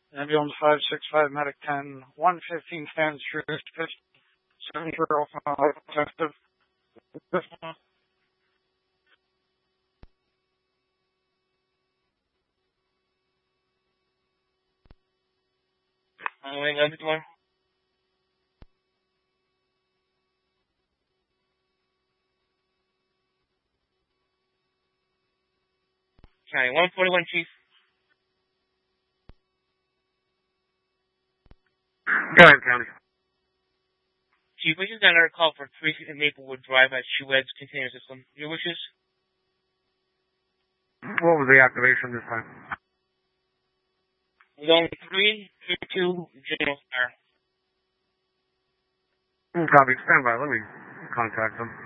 Ambulance 565, Medic 10, 115 stands, Truth 7 for offensive. Okay, 141, Chief. Go ahead, County. Chief, we just got another call for 360 Maplewood Drive at Shoehead's container system. Your wishes? What was the activation this time? Zone 332, General Fire. Copy. Stand by. Let me contact them.